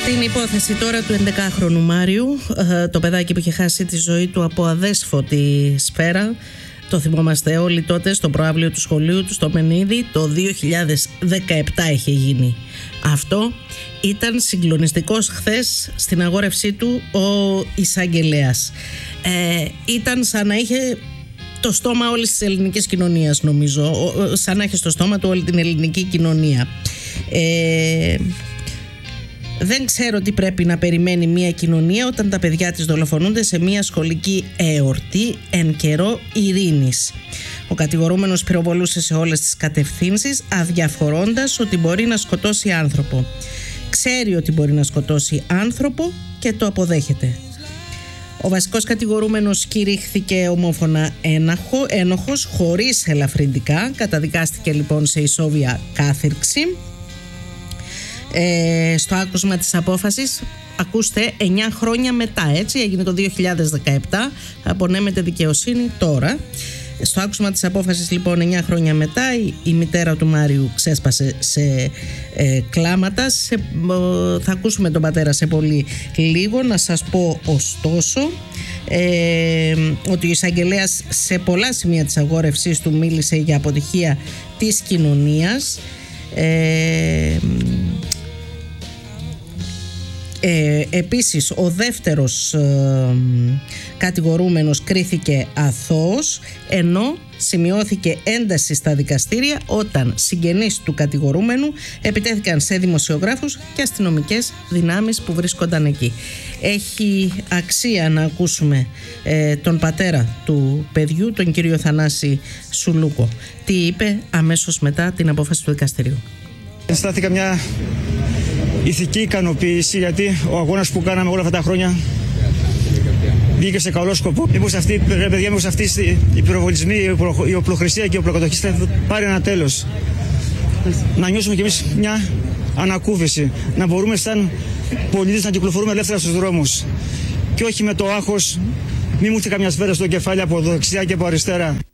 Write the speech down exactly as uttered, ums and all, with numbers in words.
Στην υπόθεση τώρα του έντεκαχρονου Μάριου, το παιδάκι που είχε χάσει τη ζωή του από αδέσποτη σφαίρα, το θυμόμαστε όλοι τότε στο προαύλιο του σχολείου του στο Μενίδη, το δύο χιλιάδες δεκαεπτά είχε γίνει αυτό. Ήταν συγκλονιστικός χθες στην αγόρευσή του ο εισαγγελέας. Ε, ήταν σαν να είχε το στόμα όλης της ελληνικής κοινωνίας, νομίζω, σαν να έχει στο στόμα του όλη την ελληνική κοινωνία. Ε, δεν ξέρω τι πρέπει να περιμένει μια κοινωνία όταν τα παιδιά της δολοφονούνται σε μια σχολική εορτή εν καιρό ειρήνης. Ο κατηγορούμενος πυροβολούσε σε όλες τις κατευθύνσεις, αδιαφορώντας ότι μπορεί να σκοτώσει άνθρωπο. Ξέρει ότι μπορεί να σκοτώσει άνθρωπο και το αποδέχεται. Ο βασικός κατηγορούμενος κηρύχθηκε ομόφωνα ένοχο, ένοχος χωρίς ελαφρυντικά. Καταδικάστηκε λοιπόν σε ισόβια κάθυρξη. Ε, στο άκουσμα της απόφασης, ακούστε, εννιά χρόνια μετά, έτσι, έγινε το δύο χιλιάδες δεκαεπτά, απονέμεται δικαιοσύνη τώρα. Στο άκουσμα της απόφασης λοιπόν εννιά χρόνια μετά, η, η μητέρα του Μάριου ξέσπασε σε ε, κλάματα. σε, ε, θα ακούσουμε τον πατέρα σε πολύ λίγο. Να σας πω ωστόσο ε, ότι ο εισαγγελέας σε πολλά σημεία της αγόρευσής του μίλησε για αποτυχία της κοινωνίας. ε, Ε, επίσης ο δεύτερος ε, κατηγορούμενος κρίθηκε αθώος, ενώ σημειώθηκε ένταση στα δικαστήρια όταν συγγενείς του κατηγορούμενου επιτέθηκαν σε δημοσιογράφους και αστυνομικές δυνάμεις που βρίσκονταν εκεί. Έχει αξία να ακούσουμε ε, τον πατέρα του παιδιού, τον κύριο Θανάση Σουλούκο. Τι είπε αμέσως μετά την απόφαση του δικαστηρίου. Αισθάνθηκα μια ηθική ικανοποίηση, γιατί ο αγώνας που κάναμε όλα αυτά τα χρόνια βγήκε σε καλό σκοπό. Μήπως αυτή, ρε παιδιά, μήπως αυτοί οι πυροβολισμοί, η οπλοχρησία και η οπλοκατοχή θα πάρει ένα τέλος. Να νιώσουμε κι εμείς μια ανακούφιση, να μπορούμε σαν πολίτες να κυκλοφορούμε ελεύθερα στους δρόμους και όχι με το άγχος μη μου έρθει καμιά σφαίρα στο κεφάλι από δεξιά και από αριστερά.